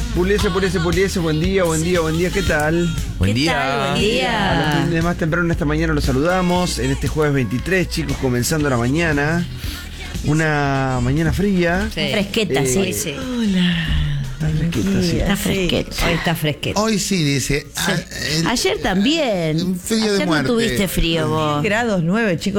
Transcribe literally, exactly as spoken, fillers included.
Puliese, puliese, puliese, buen día, buen día, buen día, ¿qué tal? Buen ¿Qué día. tal? Buen día. A los de más temprano esta mañana los saludamos. En este jueves veintitrés, chicos, comenzando la mañana. Una mañana fría. Sí. Fresqueta, Eh, sí, sí. Está fresquita, sí. Está fresqueta. Hoy está fresqueta. Hoy sí, dice. Sí. ah, el- Ayer también. Un frío de Ayer muerte. no tuviste frío vos. Grados nueve, chicos.